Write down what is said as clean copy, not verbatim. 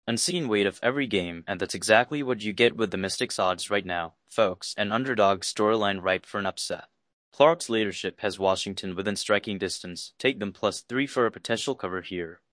Unseen weight of every game, and that's exactly what you get with the Mystics odds right now, folks, an underdog storyline ripe for an upset. Clark's leadership has Washington within striking distance, take them +3 for a potential cover here.